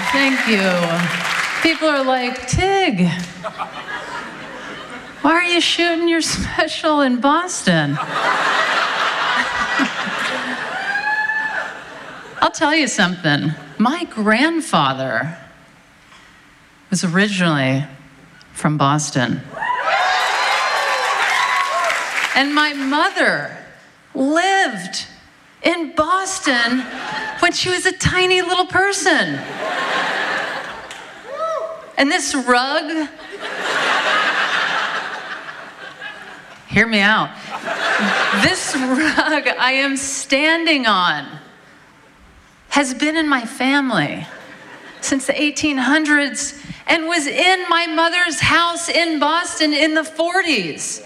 Thank you. People are like, Tig, why are you shooting your special in Boston? I'll tell you something. My grandfather was originally from Boston. And my mother lived in Boston when she was a tiny little person. And this rug, hear me out. This rug I am standing on has been in my family since the 1800s and was in my mother's house in Boston in the 40s.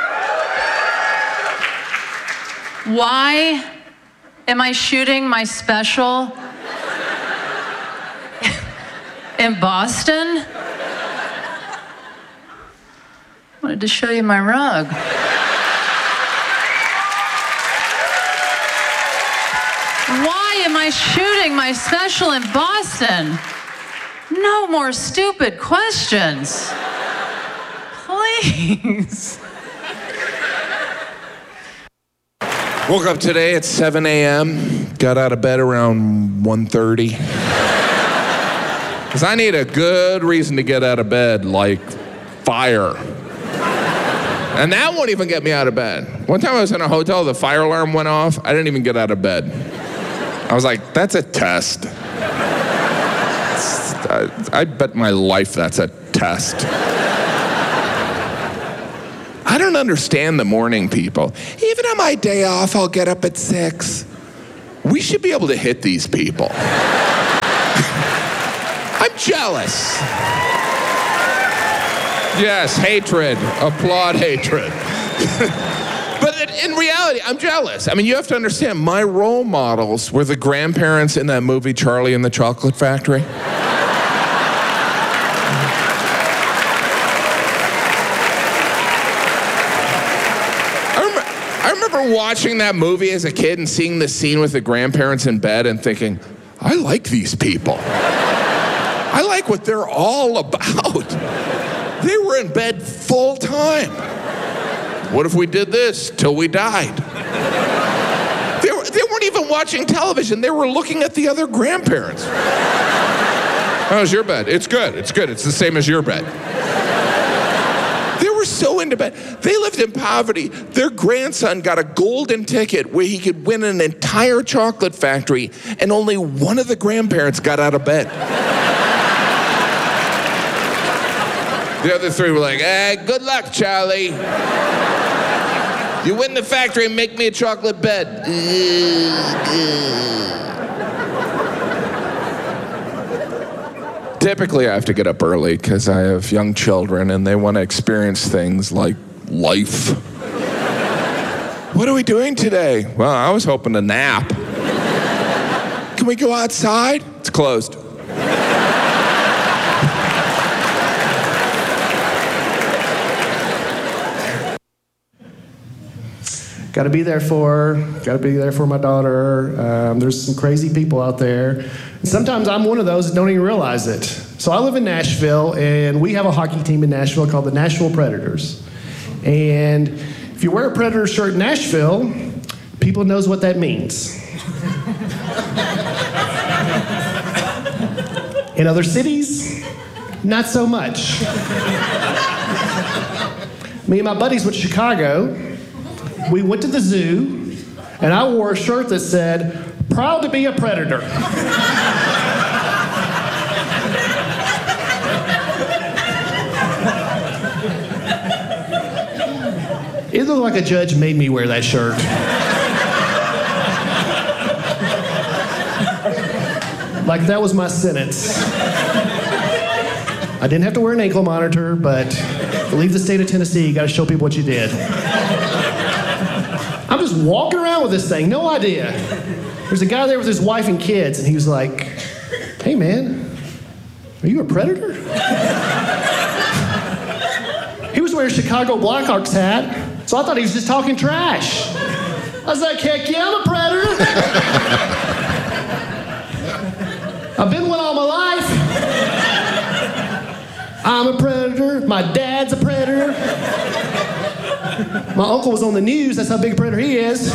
Why am I shooting my special in Boston? I wanted to show you my rug. Why am I shooting my special in Boston? No more stupid questions. Please. Woke up today at 7 a.m., got out of bed around 1:30. Because I need a good reason to get out of bed, like fire. And that won't even get me out of bed. One time I was in a hotel, the fire alarm went off, I didn't even get out of bed. I was like, that's a test. I bet my life that's a test. I don't understand the morning people. Even on my day off, I'll get up at 6. We should be able to hit these people. I'm jealous. Yes, hatred. Applaud hatred. But in reality, I'm jealous. I mean, you have to understand, my role models were the grandparents in that movie, Charlie and the Chocolate Factory. I remember watching that movie as a kid and seeing the scene with the grandparents in bed and thinking, I like these people. I like what they're all about. They were in bed full time. What if we did this till we died? They weren't even watching television. They were looking at the other grandparents. How's your bed? It's good. It's good. It's the same as your bed. They were so into bed. They lived in poverty. Their grandson got a golden ticket where he could win an entire chocolate factory, and only one of the grandparents got out of bed. The other three were like, good luck, Charlie. You win the factory and make me a chocolate bed. Typically, I have to get up early because I have young children and they want to experience things like life. What are we doing today? Well, I was hoping to nap. Can we go outside? It's closed. Got to be there for my daughter. There's some crazy people out there. And sometimes I'm one of those that don't even realize it. So I live in Nashville, and we have a hockey team in Nashville called the Nashville Predators. And if you wear a Predator shirt in Nashville, people knows what that means. In other cities, not so much. Me and my buddies went to Chicago. We went to the zoo, and I wore a shirt that said, "Proud to be a Predator." It looked like a judge made me wear that shirt. Like that was my sentence. I didn't have to wear an ankle monitor, but to leave the state of Tennessee, you got to show people what you did. I'm just walking around with this thing, no idea. There's a guy there with his wife and kids, and he was like, "Hey man, are you a Predator?" He was wearing a Chicago Blackhawks hat, so I thought he was just talking trash. I was like, "Heck yeah, I'm a Predator." I've been one all my life. I'm a predator. My dad's a predator. My uncle was on the news. That's how big a predator he is.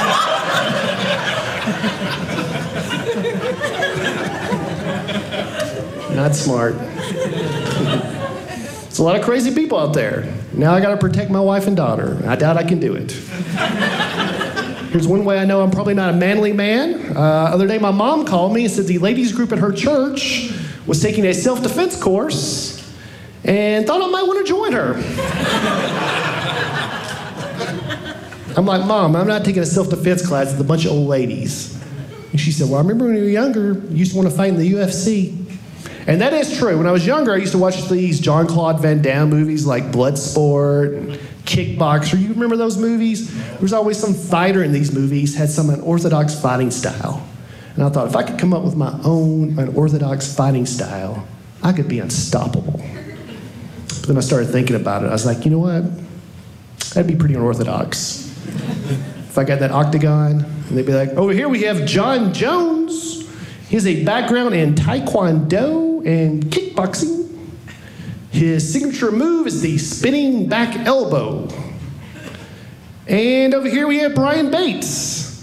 Not smart. There's a lot of crazy people out there. Now I gotta protect my wife and daughter. I doubt I can do it. Here's one way I know I'm probably not a manly man. Other day my mom called me and said the ladies group at her church was taking a self-defense course and thought I might want to join her. I'm like, Mom, I'm not taking a self-defense class with a bunch of old ladies. And she said, well, I remember when you were younger, you used to want to fight in the UFC. And that is true. When I was younger, I used to watch these Jean-Claude Van Damme movies like Bloodsport and Kickboxer. You remember those movies? There was always some fighter in these movies, had some unorthodox fighting style. And I thought, if I could come up with my own unorthodox fighting style, I could be unstoppable. But then I started thinking about it. I was like, you know what? That'd be pretty unorthodox. If I got that octagon, and they'd be like, over here we have John Jones. He has a background in Taekwondo and kickboxing. His signature move is the spinning back elbow. And over here we have Brian Bates.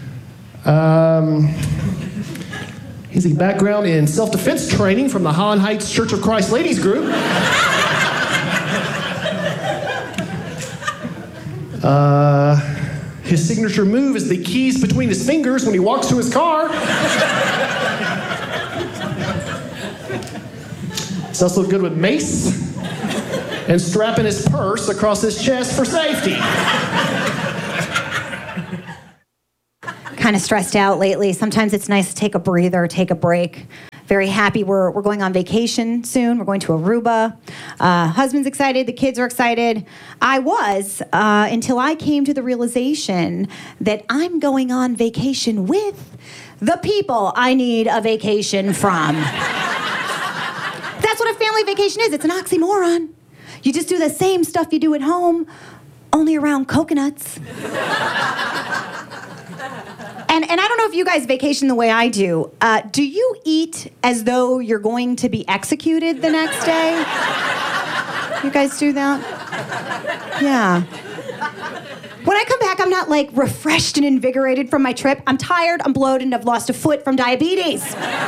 He has a background in self-defense training from the Holland Heights Church of Christ Ladies Group. His signature move is the keys between his fingers when he walks to his car. He's also good with mace and strapping his purse across his chest for safety. Kind of stressed out lately. Sometimes it's nice to take a breather, take a break. Very happy. We're going on vacation soon. We're going to Aruba. Husband's excited. The kids are excited. I was until I came to the realization that I'm going on vacation with the people I need a vacation from. That's what a family vacation is. It's an oxymoron. You just do the same stuff you do at home, only around coconuts. And I don't know if you guys vacation the way I do. Do you eat as though you're going to be executed the next day? You guys do that? Yeah. When I come back, I'm not like refreshed and invigorated from my trip. I'm tired, I'm bloated, and I've lost a foot from diabetes.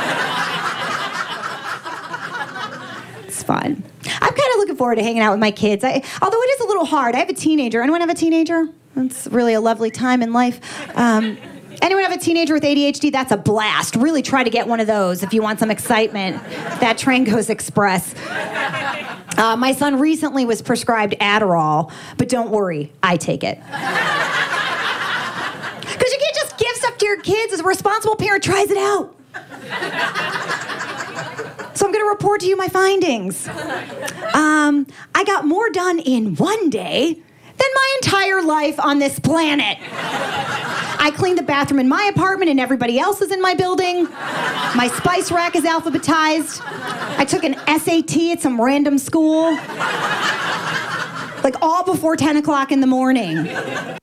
It's fun. I'm kind of looking forward to hanging out with my kids. Although it is a little hard. I have a teenager. Anyone have a teenager? It's really a lovely time in life. Anyone have a teenager with ADHD? That's a blast. Really try to get one of those if you want some excitement. That train goes express. My son recently was prescribed Adderall, but don't worry, I take it. Because you can't just give stuff to your kids. As a responsible parent, tries it out. So I'm going to report to you my findings. I got more done in one day than my entire life on this planet. I cleaned the bathroom in my apartment and everybody else's in my building. My spice rack is alphabetized. I took an SAT at some random school. Like all before 10 o'clock in the morning.